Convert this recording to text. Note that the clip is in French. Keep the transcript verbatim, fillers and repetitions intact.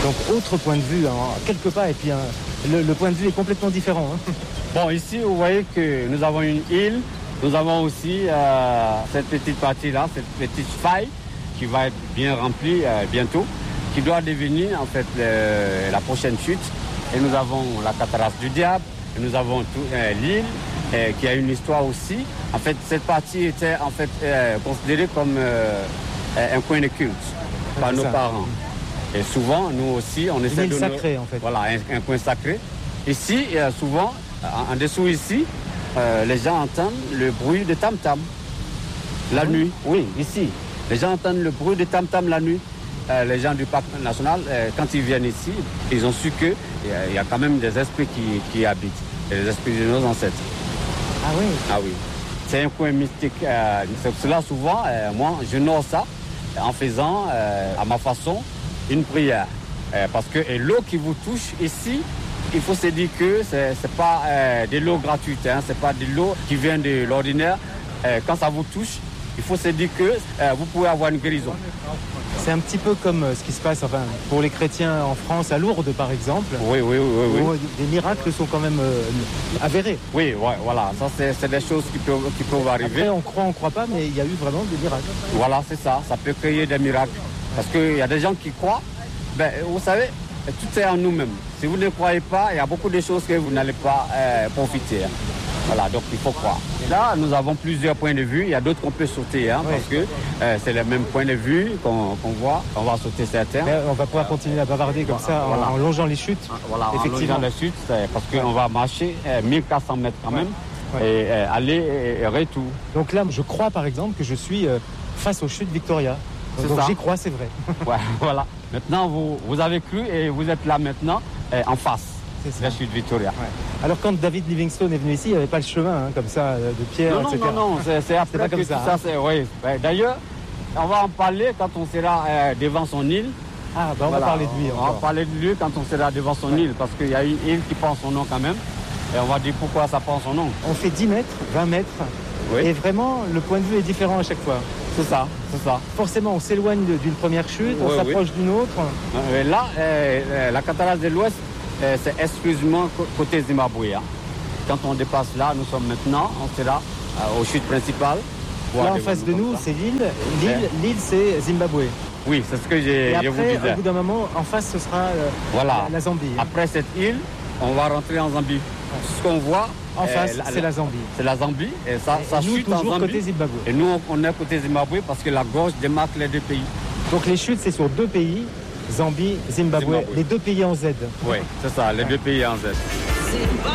Donc autre point de vue, hein, quelque part, et puis hein, le, le point de vue est complètement différent. Hein. Bon, ici, vous voyez que nous avons une île. Nous avons aussi euh, cette petite partie-là, cette petite faille qui va être bien remplie euh, bientôt, qui doit devenir en fait le, la prochaine chute. Et nous avons la cataracte du diable, et nous avons euh, l'île euh, qui a une histoire aussi. En fait, cette partie était en fait euh, considérée comme euh, un coin de culte par nos ça. parents. Et souvent, nous aussi, on essaie une île de... sacrée, en fait. Voilà, un, un coin sacré. Ici, euh, souvent, en, en dessous ici, Euh, les gens entendent le bruit de tam-tam la ah oui? nuit. Oui, ici. Les gens entendent le bruit de tam-tam la nuit. Euh, les gens du parc national, euh, quand ils viennent ici, ils ont su qu'il y, y a quand même des esprits qui, qui habitent. Les esprits de nos ancêtres. Ah oui? Ah oui. C'est un coin mystique. Euh, c'est cela souvent, euh, moi, je nomme ça en faisant, euh, à ma façon, une prière. Euh, parce que l'eau qui vous touche ici, il faut se dire que ce n'est pas euh, de l'eau gratuite, hein, ce n'est pas de l'eau qui vient de l'ordinaire. Euh, quand ça vous touche, il faut se dire que euh, vous pouvez avoir une guérison. C'est un petit peu comme euh, ce qui se passe enfin, pour les chrétiens en France, à Lourdes par exemple. Oui, oui, oui. oui, où oui. Des miracles sont quand même euh, avérés. Oui, ouais, voilà, ça c'est des choses qui peuvent, qui peuvent arriver. Après on croit, on ne croit pas, mais il y a eu vraiment des miracles. Voilà, c'est ça, ça peut créer des miracles. Parce qu'il y a des gens qui croient, ben, vous savez, tout est en nous-mêmes. Si vous ne croyez pas, il y a beaucoup de choses que vous n'allez pas euh, profiter. Hein. Voilà, donc il faut croire. Là, nous avons plusieurs points de vue. Il y a d'autres qu'on peut sauter, hein, oui. parce que euh, c'est les mêmes points de vue qu'on qu'on voit. On va sauter certains. Mais on va pouvoir continuer à bavarder comme ça voilà. en, en longeant les chutes. Voilà, effectivement. en longeant les chutes, parce qu'on va marcher euh, mille quatre cents mètres quand même, ouais. et euh, aller et, et retour. Donc là, je crois par exemple que je suis euh, face aux chutes Victoria. Donc j'y crois, c'est vrai. Ouais, voilà. Maintenant, vous, vous avez cru et vous êtes là maintenant, euh, en face de la chute Victoria. Ouais. Alors quand David Livingstone est venu ici, il n'y avait pas le chemin hein, comme ça, de pierre, non, et cetera. Non, non, non, c'est après pas que comme ça. ça, ça hein. Oui. D'ailleurs, on va en parler quand on sera euh, devant son île. Ah, bah on voilà. va parler de lui On encore. va parler de lui quand on sera devant son ouais. île, parce qu'il y a une île qui prend son nom quand même. Et on va dire pourquoi ça prend son nom. On fait dix mètres, vingt mètres, oui. et vraiment, le point de vue est différent à chaque fois. C'est ça, c'est ça. Forcément, on s'éloigne d'une première chute, on oui, s'approche oui. d'une autre. Et là, euh, la cataracte de l'Ouest, euh, c'est exclusivement côté Zimbabwe. Hein. Quand on dépasse là, nous sommes maintenant, on sera euh, aux chutes principales. Là, en face de nous, c'est l'île. L'île, l'île, c'est Zimbabwe. Oui, c'est ce que j'ai, je vous disais. Au bout d'un moment, en face, ce sera euh, voilà. la, la Zambie. Hein. Après cette île, on va rentrer en Zambie. Ce qu'on voit, en face, c'est la Zambie. C'est la Zambie et ça, et ça nous, chute en Zambie. Côté Zimbabwe. Et nous, on est côté Zimbabwe parce que la gorge démarque les deux pays. Donc les chutes, c'est sur deux pays, Zambie, Zimbabwe, Zimbabwe. Les deux pays en Z. Oui, c'est ça, les ouais. deux pays en Z.